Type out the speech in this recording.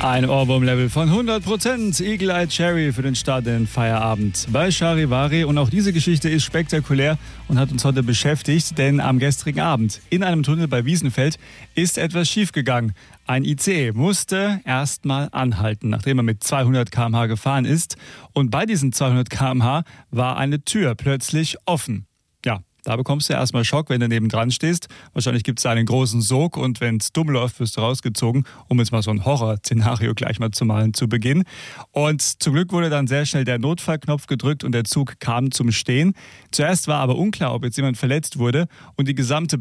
Ein Ohrwurm-Level von 100%. Eagle Eye Cherry für den Start in den Feierabend bei Charivari. Und auch diese Geschichte ist spektakulär und hat uns heute beschäftigt, denn am gestrigen Abend in einem Tunnel bei Wiesenfeld ist etwas schiefgegangen. Ein ICE musste erstmal anhalten, nachdem er mit 200 km/h gefahren ist. Und bei diesen 200 km/h war eine Tür plötzlich offen. Ja, da bekommst du erstmal Schock, wenn du nebendran stehst. Wahrscheinlich gibt es einen großen Sog und wenn es dumm läuft, wirst du rausgezogen, um jetzt mal so ein Horror-Szenario gleich mal zu malen zu Beginn. Und zum Glück wurde dann sehr schnell der Notfallknopf gedrückt und der Zug kam zum Stehen. Zuerst war aber unklar, ob jetzt jemand verletzt wurde und die gesamte